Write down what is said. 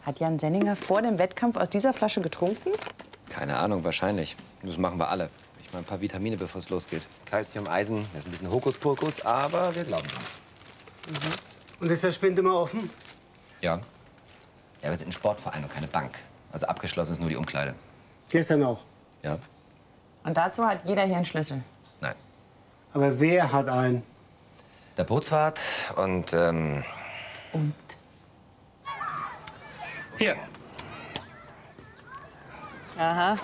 Hat Jan Senninger vor dem Wettkampf aus dieser Flasche getrunken? Keine Ahnung, wahrscheinlich. Das machen wir alle. Ich meine, ein paar Vitamine, bevor es losgeht. Calcium, Eisen, das ist ein bisschen Hokuspokus, aber wir glauben dran. Und ist der Spind immer offen? Ja. Ja, wir sind ein Sportverein und keine Bank. Also abgeschlossen ist nur die Umkleide. Gestern auch. Ja? Und dazu hat jeder hier einen Schlüssel. Nein. Aber wer hat einen? Der Bootswart und, Und? Hier. Aha.